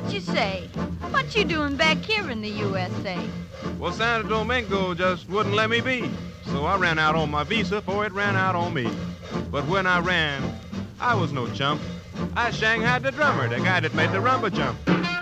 What you say? What you doing back here in the USA? Well, Santo Domingo just wouldn't let me be. So I ran out on my visa before it ran out on me. But when I ran, I was no chump. I shanghaied the drummer, the guy that made the rumba jump.